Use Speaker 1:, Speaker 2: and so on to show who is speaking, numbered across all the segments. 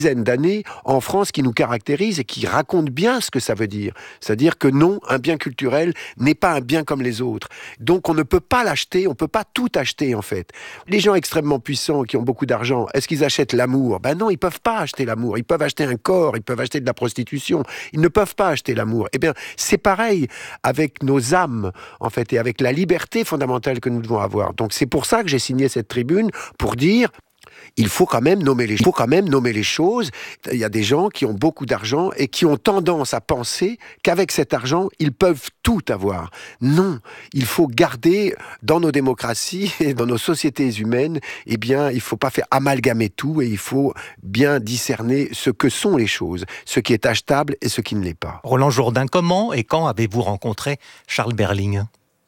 Speaker 1: dizaines d'années en France qui nous caractérise et qui raconte bien ce que ça veut dire. C'est-à-dire que non, un bien culturel n'est pas un bien comme les autres. Donc on ne peut pas l'acheter, on ne peut pas tout acheter en fait. Les gens extrêmement puissants qui ont beaucoup d'argent, est-ce qu'ils achètent l'amour ? Ben non, ils ne peuvent pas acheter l'amour. Ils peuvent acheter un corps, ils peuvent acheter de la prostitution. Ils ne peuvent pas acheter l'amour. Eh bien, c'est pareil avec nos âmes en fait et avec la liberté fondamentale que nous devons avoir. Donc c'est pour ça que j'ai signé cette tribune pour dire il faut quand même nommer les choses. Il y a des gens qui ont beaucoup d'argent et qui ont tendance à penser qu'avec cet argent, ils peuvent tout avoir. Non, il faut garder dans nos démocraties et dans nos sociétés humaines, eh bien, il ne faut pas faire amalgamer tout et il faut bien discerner ce que sont les choses, ce qui est achetable et ce qui ne l'est pas.
Speaker 2: Roland Jourdain, comment et quand avez-vous rencontré Charles Berling ?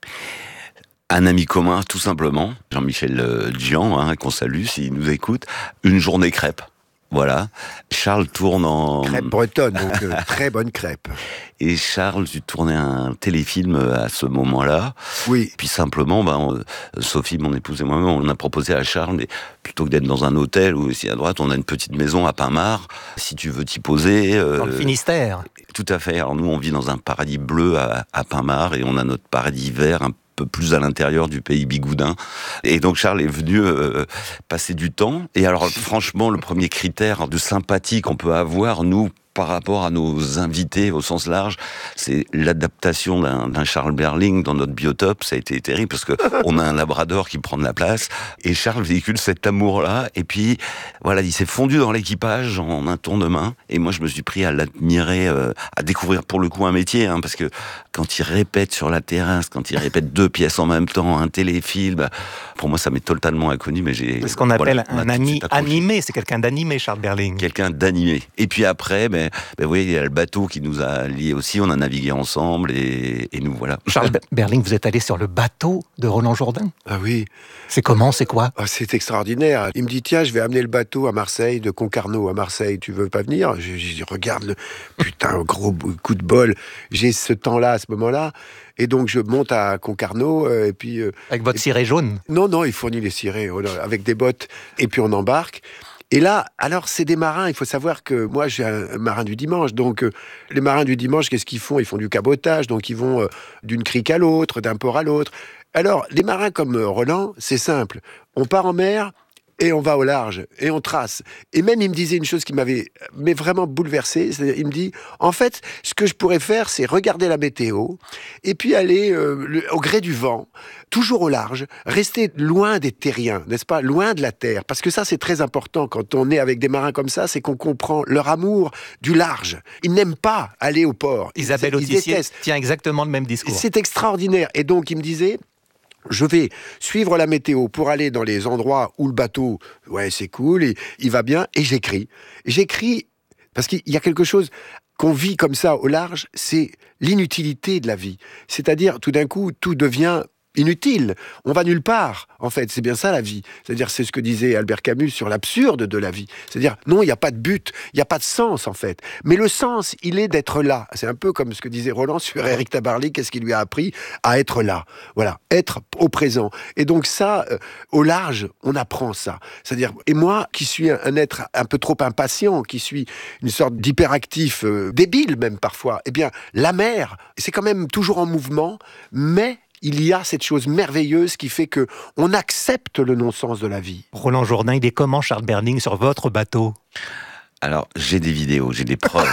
Speaker 3: Un ami commun, tout simplement, Jean-Michel Dian, qu'on salue s'il nous écoute, une journée crêpe. Voilà. Charles tourne en...
Speaker 1: Crêpe bretonne, donc très bonne crêpe.
Speaker 3: Et Charles, tu tournais un téléfilm à ce moment-là.
Speaker 1: Oui.
Speaker 3: Puis simplement, Sophie, mon épouse et moi-même, on a proposé à Charles, mais plutôt que d'être dans un hôtel ou ici à droite, on a une petite maison à Pinmar. Si tu veux t'y poser...
Speaker 2: Dans le Finistère.
Speaker 3: Tout à fait. Alors nous, on vit dans un paradis bleu à Pinmar et on a notre paradis vert un peu plus à l'intérieur du pays bigoudin. Et donc Charles est venu passer du temps. Et alors franchement, le premier critère de sympathie qu'on peut avoir, nous, par rapport à nos invités au sens large, c'est l'adaptation d'un Charles Berling dans notre biotope. Ça a été terrible parce que on a un labrador qui prend de la place et Charles véhicule cet amour-là. Et puis, voilà, il s'est fondu dans l'équipage en un tour de main. Et moi, je me suis pris à l'admirer, à découvrir pour le coup un métier, parce que quand il répète sur la terrasse, quand il répète 2 pièces en même temps, un téléfilm, pour moi, ça m'est totalement inconnu, mais
Speaker 2: c'est ce qu'on appelle un ami animé. C'est quelqu'un d'animé, Charles Berling.
Speaker 3: Quelqu'un d'animé. Et puis après, vous voyez, il y a le bateau qui nous a liés aussi, on a navigué ensemble et nous voilà.
Speaker 2: Charles Berling, vous êtes allé sur le bateau de Roland Jourdain ?
Speaker 1: Ah oui.
Speaker 2: C'est comment, c'est quoi ?
Speaker 1: C'est extraordinaire. Il me dit, tiens, je vais amener le bateau à Marseille, de Concarneau à Marseille, tu veux pas venir ? Je regarde le putain, gros coup de bol. J'ai ce temps-là, à ce moment-là. Et donc, je monte à Concarneau, et puis...
Speaker 2: avec votre ciré jaune ?
Speaker 1: Non, il fournit les cirés, avec des bottes. Et puis, on embarque. Et là, alors, c'est des marins. Il faut savoir que moi, je suis un marin du dimanche. Donc, les marins du dimanche, qu'est-ce qu'ils font ? Ils font du cabotage. Donc, ils vont d'une crique à l'autre, d'un port à l'autre. Alors, les marins comme Roland, c'est simple. On part en mer et on va au large et on trace. Et même, il me disait une chose qui m'avait vraiment bouleversé. C'est-à-dire, il me dit, en fait, ce que je pourrais faire, c'est regarder la météo et puis aller au gré du vent, toujours au large, rester loin des terriens, n'est-ce pas ? Loin de la terre. Parce que ça, c'est très important quand on est avec des marins comme ça, c'est qu'on comprend leur amour du large. Ils n'aiment pas aller au port.
Speaker 2: Isabelle Autissier tient exactement le même discours.
Speaker 1: C'est extraordinaire. Et donc, il me disait... Je vais suivre la météo pour aller dans les endroits où le bateau, c'est cool, et il va bien, et j'écris. J'écris parce qu'il y a quelque chose qu'on vit comme ça au large, c'est l'inutilité de la vie. C'est-à-dire, tout d'un coup, tout devient inutile. On va nulle part, en fait. C'est bien ça, la vie. C'est-à-dire, c'est ce que disait Albert Camus sur l'absurde de la vie. C'est-à-dire, non, il n'y a pas de but, il n'y a pas de sens, en fait. Mais le sens, il est d'être là. C'est un peu comme ce que disait Roland sur Éric Tabarly, qu'est-ce qui lui a appris à être là. Voilà, être au présent. Et donc ça, au large, on apprend ça. C'est-à-dire, et moi, qui suis un être un peu trop impatient, qui suis une sorte d'hyperactif, débile même parfois, eh bien, la mer, c'est quand même toujours en mouvement, mais il y a cette chose merveilleuse qui fait que on accepte le non-sens de la vie.
Speaker 2: Roland Jourdain, il est comment Charles Berling sur votre bateau ?
Speaker 3: Alors, j'ai des vidéos, j'ai des preuves.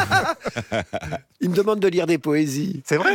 Speaker 1: Il me demande de lire des poésies.
Speaker 2: C'est vrai ?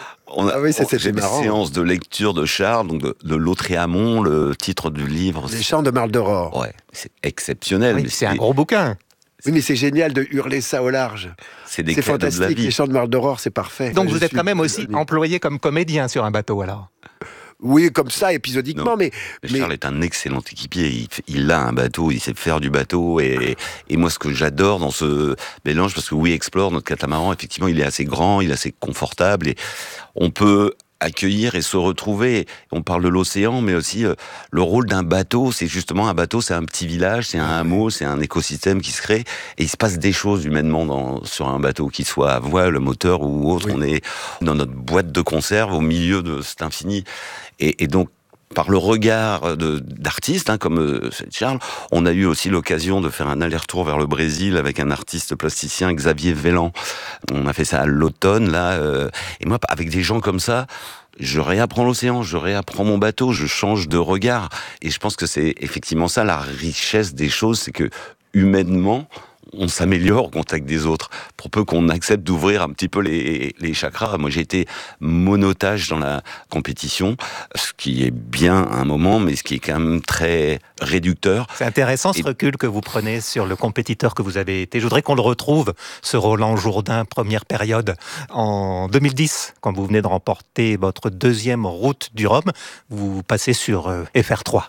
Speaker 3: J'ai des séances de lecture de Charles, donc de Lautréamont, le titre du livre.
Speaker 1: Les chants de Maldoror.
Speaker 3: Ouais, c'est exceptionnel.
Speaker 2: Oui, c'est un gros bouquin.
Speaker 1: Oui, mais c'est génial de hurler ça au large.
Speaker 3: C'est
Speaker 1: fantastique,
Speaker 3: de la vie.
Speaker 1: Les chants de Maldoror, c'est parfait.
Speaker 2: Donc vous êtes quand même aussi employé comme comédien sur un bateau, alors ?
Speaker 1: Oui, comme ça, épisodiquement, mais
Speaker 3: Charles est un excellent équipier. Il a un bateau, il sait faire du bateau. Et moi, ce que j'adore dans ce mélange, parce que oui, Explore, notre catamaran, effectivement, il est assez grand, il est assez confortable. Et on peut accueillir et se retrouver. On parle de l'océan, mais aussi le rôle d'un bateau. C'est justement un bateau, c'est un petit village, c'est un hameau, c'est un écosystème qui se crée. Et il se passe des choses humainement sur un bateau, qu'il soit à voile, moteur ou autre. Oui. On est dans notre boîte de conserve au milieu de cet infini. Et donc, par le regard d'artistes, comme Charles. On a eu aussi l'occasion de faire un aller-retour vers le Brésil avec un artiste plasticien, Xavier Vellan. On a fait ça à l'automne, là. Et moi, avec des gens comme ça, je réapprends l'océan, je réapprends mon bateau, je change de regard. Et je pense que c'est effectivement ça, la richesse des choses, c'est que, humainement, on s'améliore au contact des autres, pour peu qu'on accepte d'ouvrir un petit peu les chakras. Moi, j'ai été monotage dans la compétition, ce qui est bien à un moment, mais ce qui est quand même très réducteur.
Speaker 2: C'est intéressant ce recul que vous prenez sur le compétiteur que vous avez été. Je voudrais qu'on le retrouve, ce Roland Jourdain, première période, en 2010, quand vous venez de remporter votre 2e Route du Rhum. Vous passez sur FR3.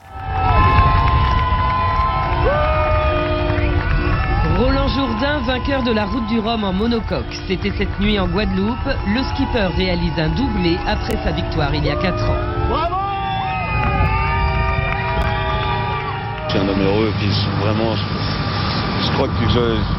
Speaker 4: Roland Jourdain, vainqueur de la Route du Rhum en monocoque. C'était cette nuit en Guadeloupe. Le skipper réalise un doublé après sa victoire il y a 4 ans.
Speaker 5: Bravo! Je suis un homme heureux, et puis vraiment, je crois que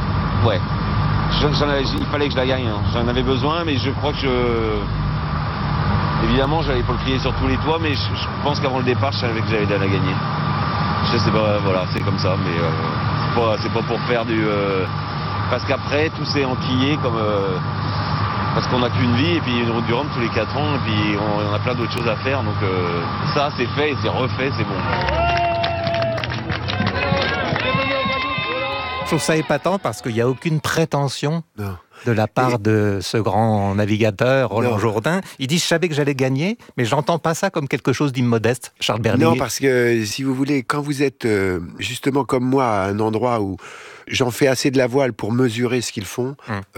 Speaker 5: il fallait que je la gagne. J'en avais besoin, mais je crois que évidemment, j'allais pas le crier sur tous les toits, mais je pense qu'avant le départ, je savais que j'allais la gagner. Je sais pas, voilà, c'est comme ça, mais c'est pas pour faire du... parce qu'après, tout s'est enquillé comme... parce qu'on n'a qu'une vie, et puis une Route du Rhum tous les 4 ans, et puis on a plein d'autres choses à faire, donc ça, c'est fait, et c'est refait, c'est bon.
Speaker 2: Je trouve ça épatant parce qu'il n'y a aucune prétention de la part de ce grand navigateur, Roland Jourdain. Il dit « je savais que j'allais gagner », mais j'entends pas ça comme quelque chose d'immodeste, Charles Berling.
Speaker 1: Non, parce que, si vous voulez, quand vous êtes justement comme moi à un endroit où j'en fais assez de la voile pour mesurer ce qu'ils font,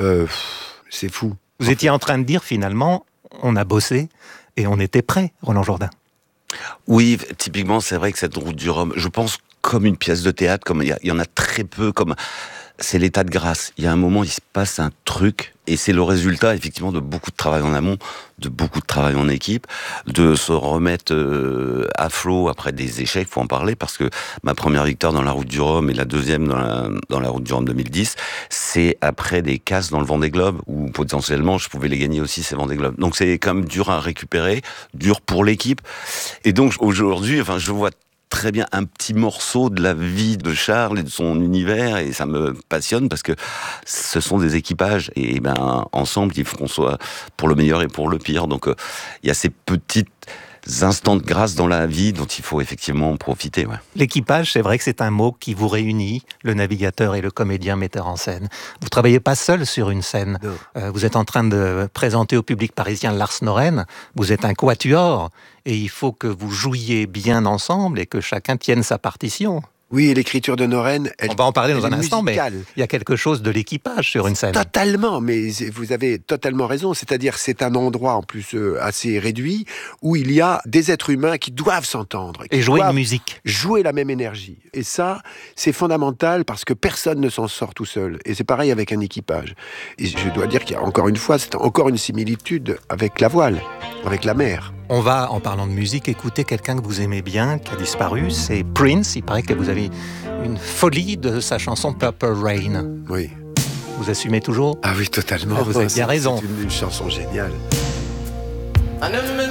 Speaker 1: c'est fou.
Speaker 2: Vous étiez en train de dire, finalement, on a bossé et on était prêt, Roland Jourdain.
Speaker 3: Oui, typiquement, c'est vrai que cette Route du Rhum, je pense comme une pièce de théâtre, comme il y en a très peu, comme c'est l'état de grâce. Il y a un moment, il se passe un truc, et c'est le résultat, effectivement, de beaucoup de travail en amont, de beaucoup de travail en équipe, de se remettre à flot après des échecs, faut en parler, parce que ma première victoire dans la Route du Rhum et la deuxième dans la Route du Rhum 2010, c'est après des casses dans le Vendée Globe, où potentiellement je pouvais les gagner aussi, ces Vendée Globe. Donc c'est quand même dur à récupérer, dur pour l'équipe. Et donc aujourd'hui, je vois très bien un petit morceau de la vie de Charles et de son univers, et ça me passionne parce que ce sont des équipages, et ensemble il faut qu'on soit pour le meilleur et pour le pire. Donc il y a ces petites instants de grâce dans la vie dont il faut effectivement profiter. Ouais.
Speaker 2: L'équipage, c'est vrai que c'est un mot qui vous réunit, le navigateur et le comédien metteur en scène. Vous travaillez pas seul sur une scène. Vous êtes en train de présenter au public parisien Lars Norén. Vous êtes un quatuor et il faut que vous jouiez bien ensemble et que chacun tienne sa partition.
Speaker 1: Oui, et l'écriture de Norén...
Speaker 2: On va en parler dans un instant,
Speaker 1: musicale.
Speaker 2: Mais il y a quelque chose de l'équipage sur une scène.
Speaker 1: Totalement, mais vous avez totalement raison. C'est-à-dire, c'est un endroit en plus assez réduit où il y a des êtres humains qui doivent s'entendre.
Speaker 2: Et jouer une musique.
Speaker 1: Jouer la même énergie. Et ça, c'est fondamental parce que personne ne s'en sort tout seul. Et c'est pareil avec un équipage. Et je dois dire qu'il y a encore une fois, c'est encore une similitude avec la voile, avec la mer.
Speaker 2: On va, en parlant de musique, écouter quelqu'un que vous aimez bien, qui a disparu, c'est Prince. Il paraît que vous avez une folie de sa chanson Purple Rain.
Speaker 1: Oui.
Speaker 2: Vous assumez toujours ?
Speaker 1: Ah oui, totalement.
Speaker 2: Vous avez bien raison.
Speaker 1: C'est une chanson géniale.
Speaker 6: I never been